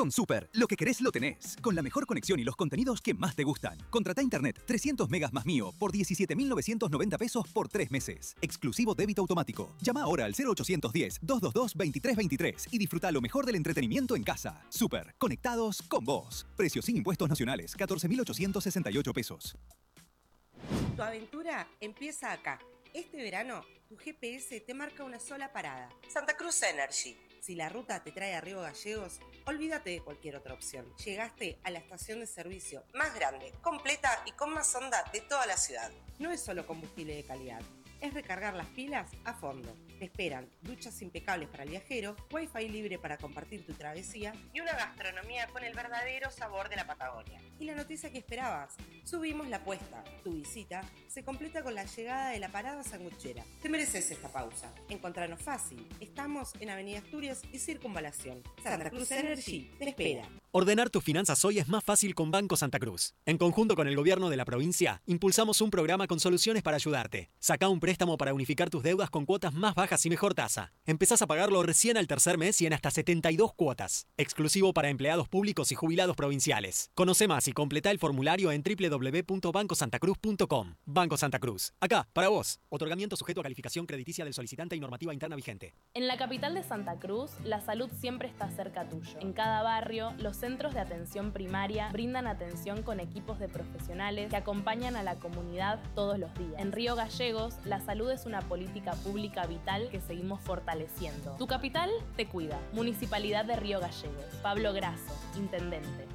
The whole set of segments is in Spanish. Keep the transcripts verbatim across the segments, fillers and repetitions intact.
Con Super, lo que querés lo tenés. Con la mejor conexión y los contenidos que más te gustan. Contrata internet trescientos megas más mío por diecisiete mil novecientos noventa pesos por tres meses. Exclusivo débito automático. Llama ahora al cero ochocientos diez, doscientos veintidós, veintitrés veintitrés y disfruta lo mejor del entretenimiento en casa. Super, conectados con vos. Precios sin impuestos nacionales, catorce mil ochocientos sesenta y ocho pesos. Tu aventura empieza acá. Este verano, tu G P S te marca una sola parada. Santa Cruz Energy. Si la ruta te trae a Río Gallegos, olvídate de cualquier otra opción. Llegaste a la estación de servicio más grande, completa y con más onda de toda la ciudad. No es solo combustible de calidad, es recargar las pilas a fondo. Te esperan duchas impecables para el viajero, wifi libre para compartir tu travesía y una gastronomía con el verdadero sabor de la Patagonia. Y la noticia que esperabas, subimos la apuesta. Tu visita se completa con la llegada de la parada sanguchera. Te mereces esta pausa. Encontranos fácil. Estamos en Avenida Asturias y Circunvalación. Santa Cruz Energy te espera. Ordenar tus finanzas hoy es más fácil con Banco Santa Cruz. En conjunto con el gobierno de la provincia, impulsamos un programa con soluciones para ayudarte. Sacá un préstamo para unificar tus deudas con cuotas más bajas y mejor tasa. Empezás a pagarlo recién al tercer mes y en hasta setenta y dos cuotas. Exclusivo para empleados públicos y jubilados provinciales. Conoce más y completá el formulario en doble u doble u doble u punto banco santa cruz punto com. Banco Santa Cruz. Acá, para vos. Otorgamiento sujeto a calificación crediticia del solicitante y normativa interna vigente. En la capital de Santa Cruz, la salud siempre está cerca tuyo. En cada barrio, los centros de atención primaria brindan atención con equipos de profesionales que acompañan a la comunidad todos los días. En Río Gallegos, la salud es una política pública vital que seguimos fortaleciendo. Tu capital te cuida. Municipalidad de Río Gallegos. Pablo Grasso, Intendente.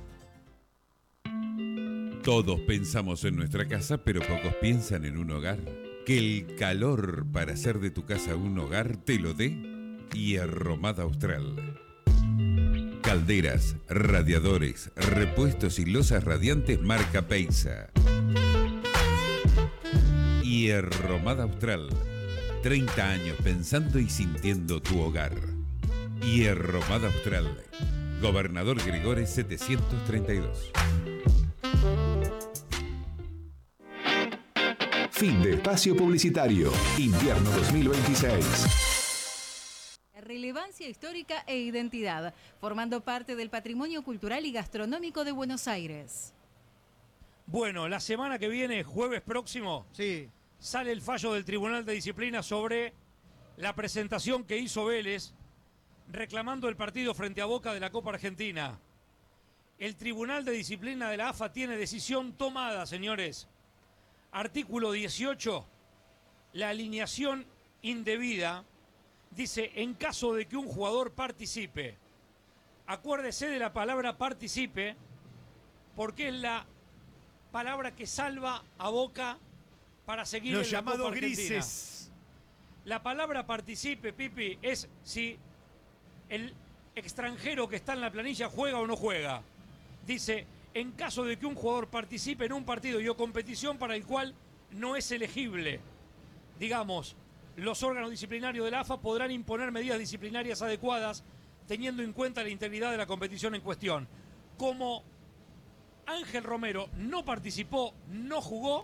Todos pensamos en nuestra casa, pero pocos piensan en un hogar. Que el calor para hacer de tu casa un hogar te lo dé Hierromada Austral. Calderas, radiadores, repuestos y losas radiantes marca Peisa. Hierromada Austral. treinta años pensando y sintiendo tu hogar. Hierromada Austral. Gobernador Gregores setecientos treinta y dos. Fin de espacio publicitario. Invierno dos mil veintiséis. Relevancia histórica e identidad, formando parte del patrimonio cultural y gastronómico de Buenos Aires. Bueno, la semana que viene, jueves próximo, sí, sale el fallo del Tribunal de Disciplina sobre la presentación que hizo Vélez reclamando el partido frente a Boca de la Copa Argentina. El Tribunal de Disciplina de la A F A tiene decisión tomada, señores. Artículo dieciocho, la alineación indebida. Dice, en caso de que un jugador participe, acuérdese de la palabra participe, porque es la palabra que salva a Boca para seguir los en la Copa llamados Argentina. grises. La palabra participe, Pipi, es si el extranjero que está en la planilla juega o no juega. Dice, en caso de que un jugador participe en un partido y o competición para el cual no es elegible, digamos, los órganos disciplinarios de la A F A podrán imponer medidas disciplinarias adecuadas teniendo en cuenta la integridad de la competición en cuestión. Como Ángel Romero no participó, no jugó,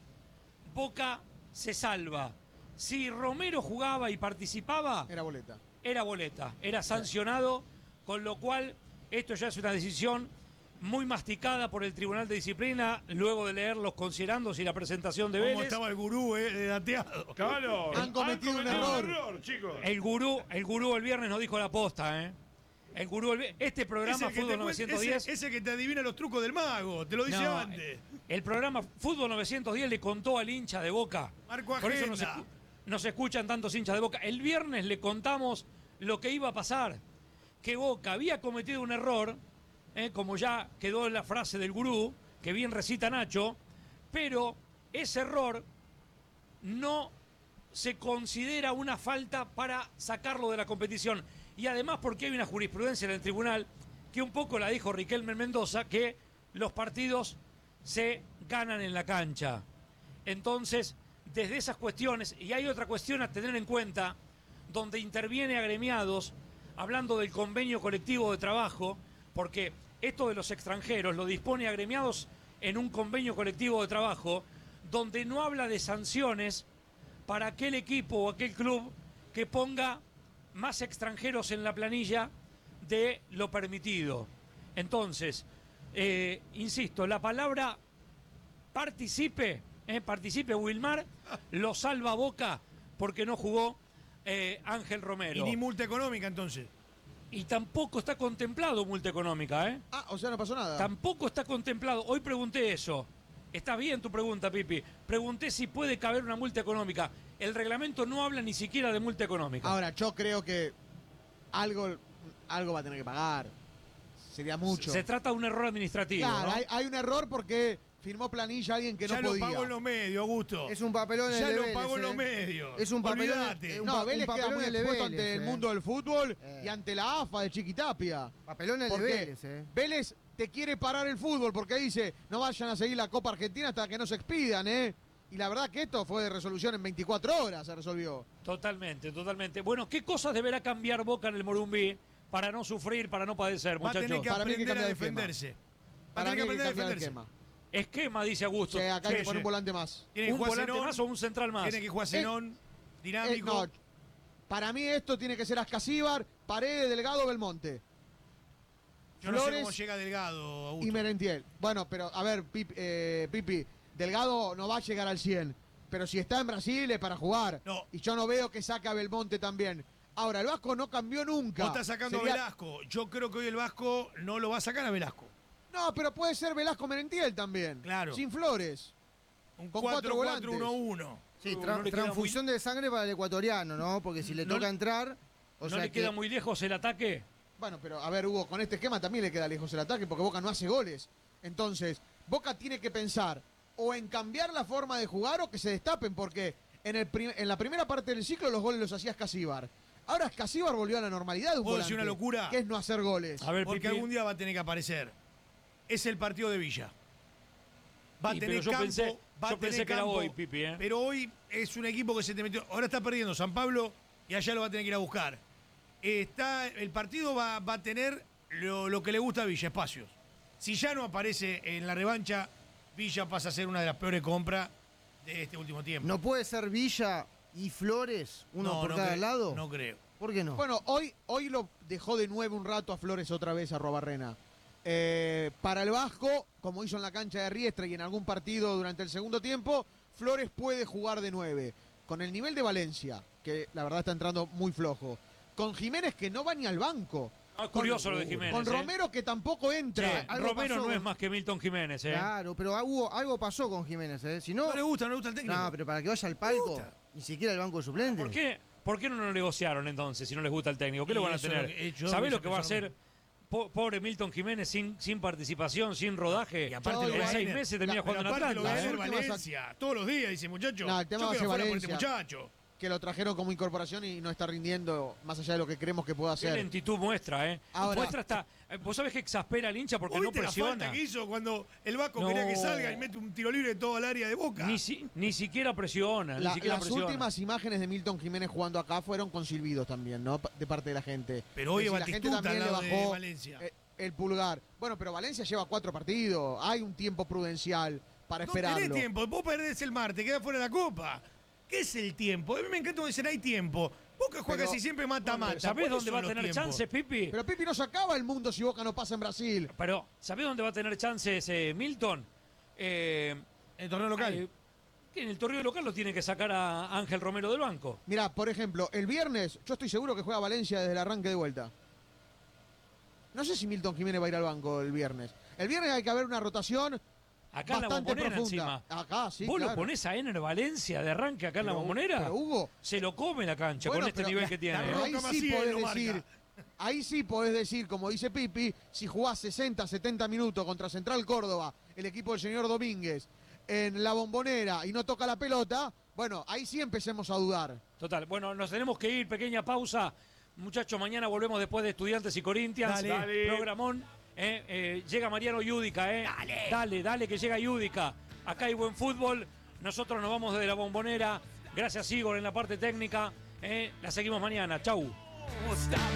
Boca se salva. Si Romero jugaba y participaba, era boleta. Era boleta, era sancionado, con lo cual esto ya es una decisión muy masticada por el Tribunal de Disciplina, luego de leer los considerandos y la presentación de Vélez. ¿Cómo estaba el gurú, eh, de dateado? Claro. Han cometido, han cometido un, error. un error, chicos. El gurú, el gurú el viernes nos dijo la posta, ¿eh? El gurú, el, este programa Fútbol novecientos diez... Ese, ese que te adivina los trucos del mago, te lo dice no, antes. El, el programa Fútbol novecientos diez le contó al hincha de Boca. Marco Por eso nos, escu nos escuchan tantos hinchas de Boca. El viernes le contamos lo que iba a pasar. Que Boca había cometido un error... Eh, como ya quedó en la frase del gurú, que bien recita Nacho, pero ese error no se considera una falta para sacarlo de la competición. Y además porque hay una jurisprudencia en el tribunal, que un poco la dijo Riquelme Mendoza, que los partidos se ganan en la cancha. Entonces, desde esas cuestiones, y hay otra cuestión a tener en cuenta, donde interviene agremiados, hablando del convenio colectivo de trabajo, porque esto de los extranjeros lo dispone agremiados en un convenio colectivo de trabajo donde no habla de sanciones para aquel equipo o aquel club que ponga más extranjeros en la planilla de lo permitido. Entonces, eh, insisto, la palabra participe, eh, participe Wilmar, lo salva Boca porque no jugó eh, Ángel Romero. Y ni multa económica entonces. Y tampoco está contemplado multa económica, ¿eh? Ah, o sea, no pasó nada. Tampoco está contemplado. Hoy pregunté eso. Está bien tu pregunta, Pipi. Pregunté si puede caber una multa económica. El reglamento no habla ni siquiera de multa económica. Ahora, yo creo que algo, algo va a tener que pagar. Sería mucho. Se trata de un error administrativo, Claro, ¿no? hay, hay un error porque firmó planilla alguien que ya no podía. Ya lo pagó en los medios, Augusto. Es un papelón en Ya el lo Vélez, pagó en los eh. medios. Es un papelón. Olvídate. eh, un No, pa- Vélez un queda papelón muy el de expuesto Vélez, ante el eh. mundo del fútbol Eh. y ante la A F A de Chiquitapia. Papelón el de Porque Vélez, eh. Vélez te quiere parar el fútbol porque dice, no vayan a seguir la Copa Argentina hasta que no se expidan, ¿eh? Y la verdad que esto fue de resolución en veinticuatro horas, se resolvió. Totalmente, totalmente. Bueno, ¿qué cosas deberá cambiar Boca en el Morumbí para no sufrir, para no padecer, Va a muchachos? tener que Para mí hay que aprender a cambiar el esquema. defenderse. Va a Para tener mí que hay que aprender a cambiar el defenderse. esquema. Esquema, dice Augusto. O sea, acá hay que Sí, poner sí. un volante más. Tiene que ¿Un jugar volante Zenón, más o un central más? Tiene que jugar Zenón, Eh, dinámico. no, para mí esto tiene que ser Ascasíbar, Paredes, Delgado, Belmonte. Yo no sé Flores cómo llega Delgado, Augusto. y Merentiel. Bueno, pero a ver, Pip- eh, Pipi, Delgado no va a llegar al cien, pero si está en Brasil es para jugar. No. Y yo no veo que saque a Belmonte también. Ahora, el Vasco no cambió nunca. Vos estás sacando Sería- a Velasco. Yo creo que hoy el Vasco no lo va a sacar a Velasco. No, pero puede ser Velasco Merentiel también. Claro. Sin Flores. Un Con cuatro cuatro cuatro uno volantes. uno. Sí, No, tra- no le queda transfusión de sangre para el ecuatoriano, ¿no? Porque si le No toca le- entrar. O ¿No sea le que- queda muy lejos el ataque? Bueno, pero a ver, Hugo, con este esquema también le queda lejos el ataque porque Boca no hace goles. Entonces, Boca tiene que pensar o en cambiar la forma de jugar o que se destapen porque en, el prim- en la primera parte del ciclo los goles los hacía Escasíbar. Ahora Escasíbar volvió a la normalidad de un ¿Puedo decir volante, una locura? que es no hacer goles. A ver, Porque Pipi. algún día va a tener que aparecer. Es el partido de Villa. Va a Sí, tener pero yo campo, pensé- va a yo pensé tener que era campo, hoy, Pipi, ¿eh? Pero hoy es un equipo que se te metió. Ahora está perdiendo San Pablo y allá lo va a tener que ir a buscar. Está, el partido va, va a tener lo, lo que le gusta a Villa, espacios. Si ya no aparece en la revancha, Villa pasa a ser una de las peores compras de este último tiempo. ¿No puede ser Villa y Flores, uno No, por no cada creo, lado? No creo. ¿Por qué no? Bueno, hoy, hoy lo dejó de nueve un rato a Flores otra vez a Robarrena. Eh, para el Vasco, como hizo en la cancha de Riestra y en algún partido durante el segundo tiempo, Flores puede jugar de nueve. Con el nivel de Valencia, que la verdad está entrando muy flojo. Con Jiménez que no va ni al banco. Ah, es curioso lo de Jiménez. Con ¿eh? Romero que tampoco Sí, entra. algo Romero pasó no es con- más que Milton Jiménez, ¿eh? Claro, pero hubo, algo pasó con Jiménez, ¿eh? Si no. No le gusta, no le gusta el técnico. No, pero para que vaya al palco, gusta. ni siquiera el banco de suplentes. ¿Por qué, ¿Por qué no lo negociaron entonces si no les gusta el técnico? ¿Qué Y lo van a eso tener? es lo que- eh, yo ¿Sabés hubiese lo que va a pensado hacer po- pobre Milton Jiménez sin, sin participación, sin rodaje? Y aparte No, lo en de seis Wagner- meses termina la- jugando en Pero aparte lo de Atlanta. Wagner Las últimas- Valencia. Todos los días dice, muchacho. No, el tema yo va a quedo ser fuera por este Valencia. muchacho. Que lo trajeron como incorporación y no está rindiendo más allá de lo que creemos que pueda Qué hacer. lentitud muestra, ¿eh? Ahora- muestra hasta. eh, Vos sabés que exaspera al hincha porque ¿Vos no viste la presiona. falta que hizo cuando el Vasco No. quería que salga y mete un tiro libre en todo el área de Boca? Ni, si- ni siquiera presiona. La- ni siquiera las presiona. últimas imágenes de Milton Jiménez jugando acá fueron con silbidos también, ¿no? Pa- De parte de la gente. Pero hoy Es decir, es la gente Batistuta también al le lado de bajó Valencia. eh, el pulgar. Bueno, pero Valencia lleva cuatro partidos. Hay un tiempo prudencial para No esperarlo. tenés tiempo. Vos perdés el martes, quedás fuera de la Copa. ¿Qué es el tiempo? A mí me encanta cuando dicen hay tiempo. Boca juega Pero- casi siempre mata-mata. ¿Sabés ¿Cuáles dónde son va a los tener tiempos? chances, Pipi? Pero Pipi no se acaba el mundo si Boca no pasa en Brasil. Pero, ¿sabés dónde va a tener chances eh, Milton? Eh, En el torneo local. eh, que en el torneo local lo tiene que sacar a Ángel Romero del banco. Mirá, por ejemplo, el viernes yo estoy seguro que juega Valencia desde el arranque de vuelta. No sé si Milton Jiménez va a ir al banco el viernes. El viernes hay que haber una rotación Acá en la bastante Bombonera profunda. encima. Acá, sí, ¿Vos claro. lo ponés a Ener Valencia de arranque acá en la Pero- Bombonera? pero, Hugo, Se lo come la cancha Bueno, con este pero nivel la- que tiene. la ¿eh? Roca ahí sí Maciel podés lo marca. decir, ahí sí podés decir, como dice Pipi, si jugás sesenta, setenta minutos contra Central Córdoba, el equipo del señor Domínguez, en la Bombonera y no toca la pelota, bueno, ahí sí empecemos a dudar. Total. Bueno, nos tenemos que ir, pequeña pausa. Muchachos, mañana volvemos después de Estudiantes y Corinthians. Dale. Dale. Programón. Eh, eh, llega Mariano Yudica, ¿eh? Dale. Dale, dale, que llega Yudica. Acá hay buen fútbol. Nosotros nos vamos desde la Bombonera. Gracias, Igor, en la parte técnica. Eh, la seguimos mañana. Chau.